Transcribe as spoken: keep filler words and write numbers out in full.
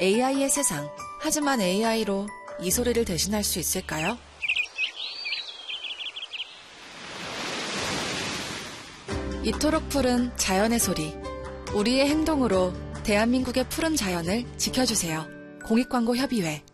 에이아이의 세상. 하지만 에이아이로 이 소리를 대신할 수 있을까요? 이토록 푸른 자연의 소리. 우리의 행동으로 대한민국의 푸른 자연을 지켜주세요. 공익광고협의회